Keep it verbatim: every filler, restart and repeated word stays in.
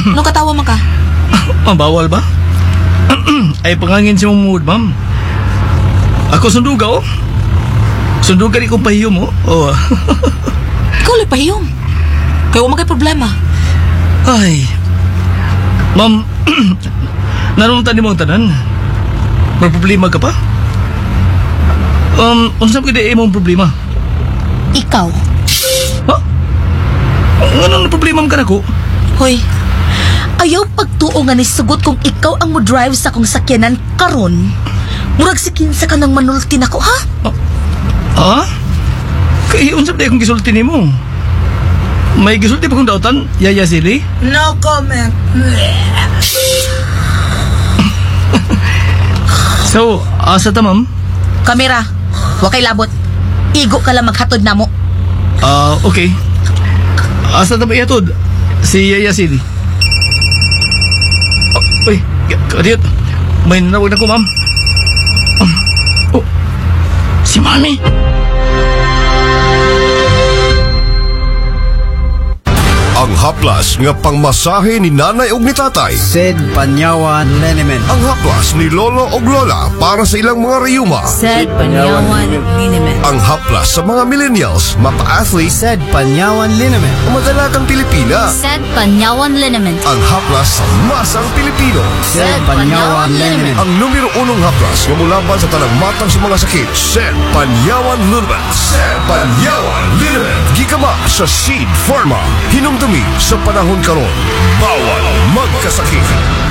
Anong katawa man ka? Ma'am, bawal ba? Ay, pangangin si mong mood, ma'am. Ako sunduga, oh. Sunduga rin kong pahiyo mo. Oh. Ikaw lang pahiyom. Kaya wala kay problema. Ay. Ma'am, nanuntan ni mong tanan. May problema ka pa? Um, unsap ka di mong problema? Ikaw. Ha? Anong problema ka na ko? Hoy, ayaw pagtuo nga ni sugot kung ikaw ang mo drive sa kong sakyanan karon. Murag sikin sa kanang manulti nako, ha? Ha? Kaya unsap di akong gisulti ni mo. May gisulti pa kong dautan, Yaya Sili? No comment. So, asa ta, ma'am? Kamera, wakay labot. Igo ka lang maghatod na mo. Ah, uh, okay. Asa ta ba ihatod? Si Yaya Sili. Oh, uy, kadiyot. May nanawag na ko, ma'am. Um, oh, si Mami. Ang haplas nga pangmasahe ni nanay ug ni tatay. Sid Panyawan Liniment. Ang haplas ni lolo ug lola para sa ilang mga rayuma. Sid Panyawan Liniment. Ang haplas sa mga millennials, mapa-athlete, Sid Panyawan Liniment. o madalagang Pilipina. Sid Panyawan Liniment. Ang haplas sa masang Pilipino. Sid Panyawan Liniment. Ang numero unong haplas nga mulaban sa tanang matang sa mga sakit. Sid Panyawan Liniment. Sid Panyawan Liniment. Gikama sa Seed Pharma. Hinumdumi sa panahon karon. Bawal magkasakit.